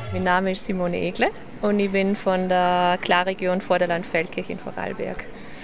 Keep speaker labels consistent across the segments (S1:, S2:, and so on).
S1: Mein Name ist Simone Egle und ich bin von der Klarregion Vorderland-Feldkirch in Vorarlberg.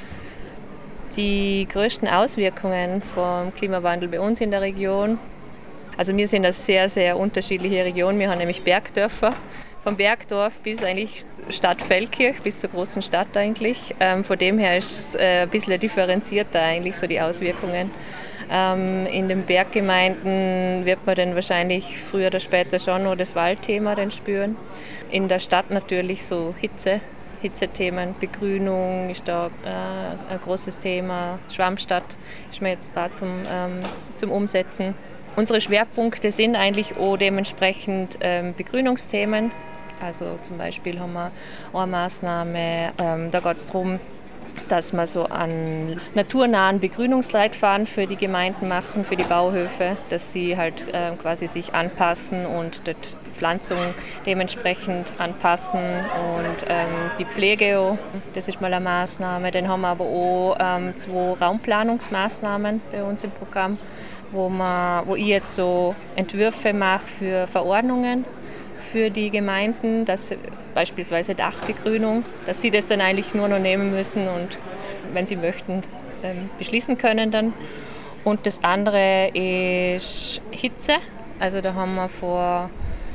S1: Die größten Auswirkungen vom Klimawandel bei uns in der Region, also wir sind eine sehr, sehr unterschiedliche Region. Wir haben nämlich Bergdörfer, vom Bergdorf bis eigentlich Stadt Feldkirch, bis zur großen Stadt eigentlich. Von dem her ist es ein bisschen differenzierter eigentlich so die Auswirkungen. In den Berggemeinden wird man dann wahrscheinlich früher oder später schon noch das Waldthema dann spüren. In der Stadt natürlich so Hitzethemen, Begrünung ist da ein großes Thema. Schwammstadt ist mir jetzt gerade zum Umsetzen. Unsere Schwerpunkte sind eigentlich auch dementsprechend Begrünungsthemen. Also zum Beispiel haben wir eine Maßnahme, da geht es darum, dass wir so einen naturnahen Begrünungsleitfaden für die Gemeinden machen, für die Bauhöfe, dass sie halt quasi sich anpassen und die Pflanzung dementsprechend anpassen und die Pflege auch, das ist mal eine Maßnahme. Dann haben wir aber auch 2 Raumplanungsmaßnahmen bei uns im Programm, wo ich jetzt so Entwürfe mache für Verordnungen für die Gemeinden, dass beispielsweise Dachbegrünung, dass sie das dann eigentlich nur noch nehmen müssen und, wenn sie möchten, beschließen können dann. Und das andere ist Hitze. Also da haben wir vor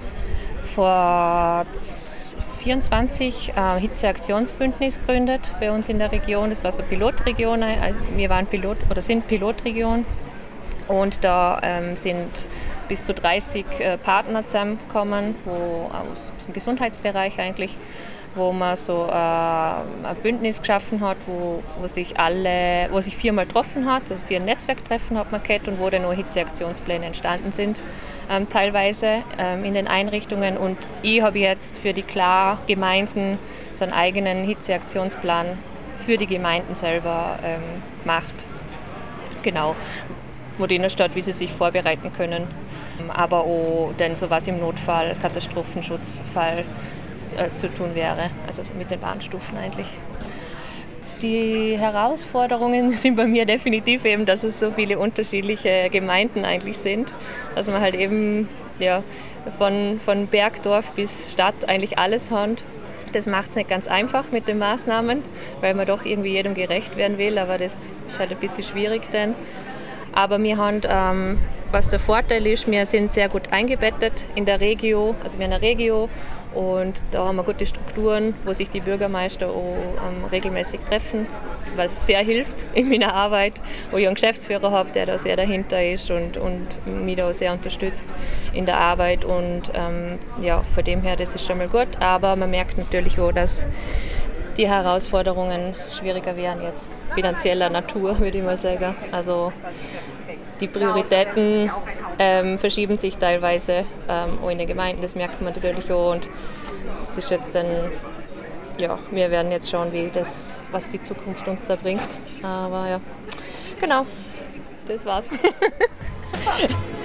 S1: 24 Hitzeaktionsbündnis gegründet bei uns in der Region. Das war so Pilotregion. Also wir waren sind Pilotregion. Und da sind bis zu 30 Partner zusammengekommen, aus dem Gesundheitsbereich eigentlich, wo man so ein Bündnis geschaffen hat, wo sich 4-mal getroffen hat, also 4 Netzwerktreffen hat man gehabt und wo dann noch Hitzeaktionspläne entstanden sind, teilweise in den Einrichtungen. Und ich habe jetzt für die Klar-Gemeinden so einen eigenen Hitzeaktionsplan für die Gemeinden selber gemacht. Genau. Wo die in der Stadt, wie sie sich vorbereiten können, aber auch dann sowas im Notfall, Katastrophenschutzfall zu tun wäre, also mit den Warnstufen eigentlich. Die Herausforderungen sind bei mir definitiv eben, dass es so viele unterschiedliche Gemeinden eigentlich sind, dass man halt eben von Bergdorf bis Stadt eigentlich alles hat. Das macht es nicht ganz einfach mit den Maßnahmen, weil man doch irgendwie jedem gerecht werden will, aber das ist halt ein bisschen schwierig dann. Aber wir haben, was der Vorteil ist, wir sind sehr gut eingebettet in der Regio, also wir haben eine Regio und da haben wir gute Strukturen, wo sich die Bürgermeister auch regelmäßig treffen, was sehr hilft in meiner Arbeit, wo ich einen Geschäftsführer habe, der da sehr dahinter ist und mich da sehr unterstützt in der Arbeit und von dem her, das ist schon mal gut, aber man merkt natürlich auch, dass die Herausforderungen schwieriger wären jetzt finanzieller Natur, würde ich mal sagen. Also die Prioritäten verschieben sich teilweise auch in den Gemeinden, das merkt man natürlich auch. Und es ist jetzt dann, wir werden jetzt schauen, was die Zukunft uns da bringt. Aber ja, genau, das war's.
S2: Super.